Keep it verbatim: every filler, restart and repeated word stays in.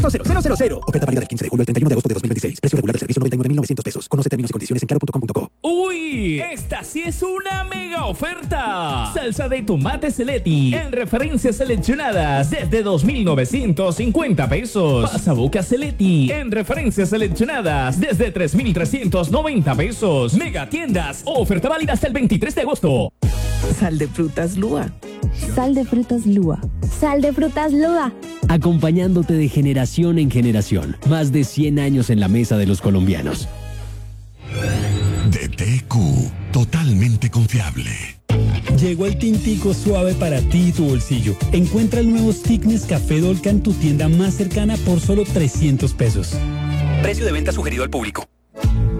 cero cero cero cero. Oferta válida del quince de julio al treinta y uno de agosto de dos mil veintiséis. Precio regular del servicio noventa y nueve mil novecientos pesos. Conoce términos y condiciones en claro punto com punto co. ¡Uy! Esta sí es una mega oferta. Salsa de tomate Celetti en referencias seleccionadas desde dos mil novecientos cincuenta pesos. Pasaboca Celetti en referencias seleccionadas desde tres mil trescientos noventa pesos. Mega tiendas. Oferta válida hasta el veintitrés de agosto. Sal de frutas Lua. Sal de frutas Lua. Sal de frutas Lua. Acompañándote de generación en generación. Más de cien años en la mesa de los colombianos. D T Q, totalmente confiable. Llegó el tintico suave para ti y tu bolsillo. Encuentra el nuevo Stick Nescafé Dolca en tu tienda más cercana por solo trescientos pesos. Precio de venta sugerido al público.